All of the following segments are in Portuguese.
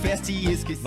festa e esqueci.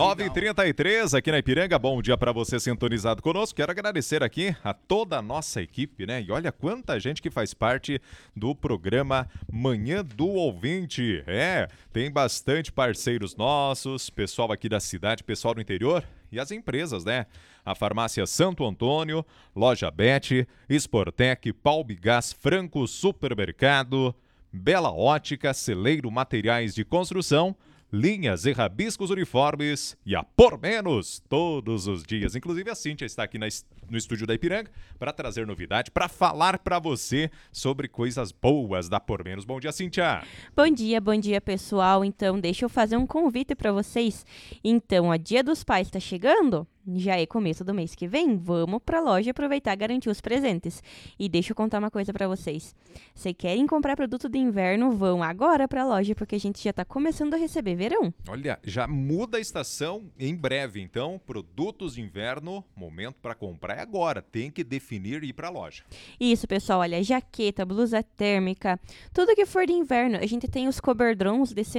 9h33 aqui na Ipiranga, bom dia para você sintonizado conosco. Quero agradecer aqui a toda a nossa equipe, né? E olha quanta gente que faz parte do programa Manhã do Ouvinte. Tem bastante parceiros nossos, pessoal aqui da cidade, pessoal do interior e as empresas, né? A Farmácia Santo Antônio, Loja Bet, Sportec, Palbigás, Franco Supermercado, Bela Ótica, Celeiro Materiais de Construção, Linhas e Rabiscos Uniformes e a Por Menos todos os dias. Inclusive a Cíntia está aqui no estúdio da Ipiranga para trazer novidade, para falar para você sobre coisas boas da Por Menos. Bom dia, Cíntia. Bom dia, pessoal. Então, deixa eu fazer um convite para vocês. Então, ó, Dia dos Pais está chegando? Já é começo do mês que vem, vamos para a loja aproveitar e garantir os presentes. E deixa eu contar uma coisa para vocês. Se querem comprar produto de inverno, vão agora para a loja, porque a gente já está começando a receber verão. Olha, já muda a estação em breve, então, produtos de inverno, momento para comprar é agora. Tem que definir e ir para a loja. Isso, pessoal, olha, jaqueta, blusa térmica, tudo que for de inverno. A gente tem os coberdrons de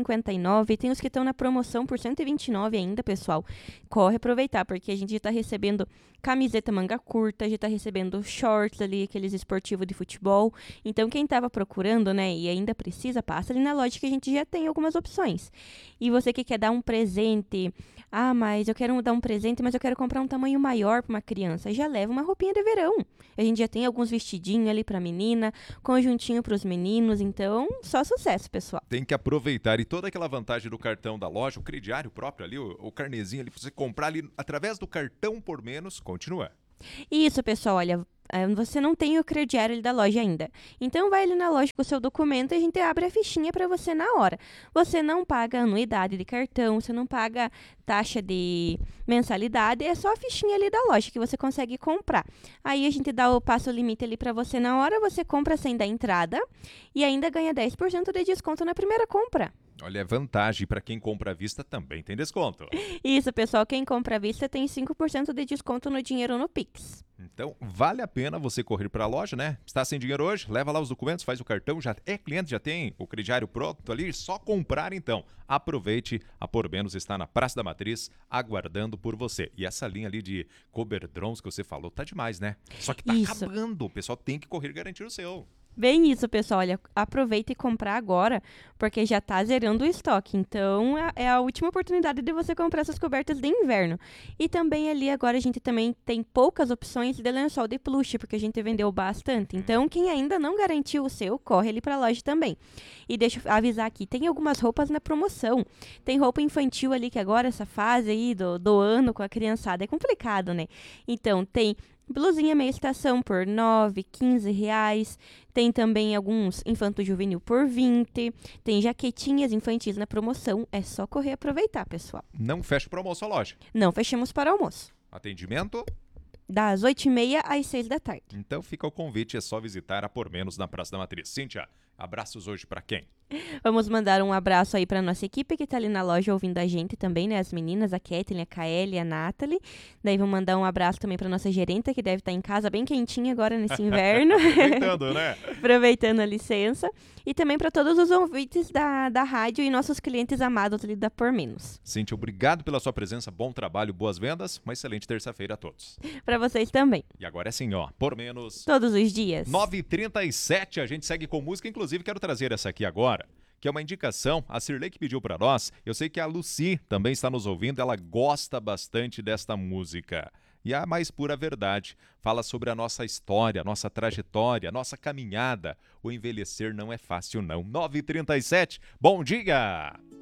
159, tem os que estão na promoção por 129 ainda, pessoal. Corre aproveitar, porque a gente já está recebendo camiseta manga curta, já está recebendo shorts ali, aqueles esportivos de futebol. Então, quem estava procurando, né, e ainda precisa, passa ali na loja que a gente já tem algumas opções. E você que quer dar um presente, mas eu quero dar um presente, mas eu quero comprar um tamanho maior para uma criança, já leva uma roupinha de verão. A gente já tem alguns vestidinhos ali para menina, conjuntinho para os meninos, então, só sucesso, pessoal. Tem que aproveitar e toda aquela vantagem do cartão da loja, o crediário próprio ali, o carnezinho ali, para você comprar ali através do cartão Por Menos, continua. Isso, pessoal, olha, você não tem o crediário da loja ainda. Então, vai ali na loja com o seu documento e a gente abre a fichinha para você na hora. Você não paga anuidade de cartão, você não paga taxa de mensalidade, é só a fichinha ali da loja que você consegue comprar. Aí a gente passa o limite ali para você na hora, você compra sem dar entrada e ainda ganha 10% de desconto na primeira compra. Olha, é vantagem para quem compra à vista também tem desconto. Isso, pessoal, quem compra à vista tem 5% de desconto no dinheiro no Pix. Então, vale a pena você correr para a loja, né? Está sem dinheiro hoje? Leva lá os documentos, faz o cartão, já é cliente, já tem o crediário pronto ali, só comprar então. Aproveite, a Por Menos está na Praça da Matriz, aguardando por você. E essa linha ali de coberdrons que você falou, tá demais, né? Só que tá acabando, o pessoal tem que correr e garantir o seu. Bem isso, pessoal. Olha, aproveita e comprar agora, porque já tá zerando o estoque. Então, é a última oportunidade de você comprar essas cobertas de inverno. E também ali, agora, a gente também tem poucas opções de lençol de plush, porque a gente vendeu bastante. Então, quem ainda não garantiu o seu, corre ali pra loja também. E deixa eu avisar aqui, tem algumas roupas na promoção. Tem roupa infantil ali, que agora, essa fase aí do ano com a criançada, é complicado, né? Então, tem blusinha meia estação por R$9, R$15. Tem também alguns infanto-juvenil por R$20. Tem jaquetinhas infantis na promoção. É só correr e aproveitar, pessoal. Não fecha para almoço a loja. Não fechamos para almoço. Atendimento? Das 8h30 às 6 da tarde. Então fica o convite, é só visitar a Por Menos na Praça da Matriz. Cíntia, abraços hoje para quem? Vamos mandar um abraço aí para nossa equipe que tá ali na loja ouvindo a gente também, né? As meninas, a Kathleen, a Kaeli, a Nathalie. Daí vamos mandar um abraço também para nossa gerenta que deve estar em casa bem quentinha agora nesse inverno. Aproveitando, né? Aproveitando a licença. E também para todos os ouvintes da rádio e nossos clientes amados ali da Por Menos. Cíntia, obrigado pela sua presença, bom trabalho, boas vendas, uma excelente terça-feira a todos. Para vocês também. E agora é assim, ó, Por Menos. Todos os dias. 9h37, a gente segue com música, inclusive quero trazer essa aqui agora, que é uma indicação, a Cirlei que pediu para nós. Eu sei que a Lucy também está nos ouvindo, ela gosta bastante desta música. E a mais pura verdade, fala sobre a nossa história, a nossa trajetória, a nossa caminhada. O envelhecer não é fácil não. 9h37, bom dia!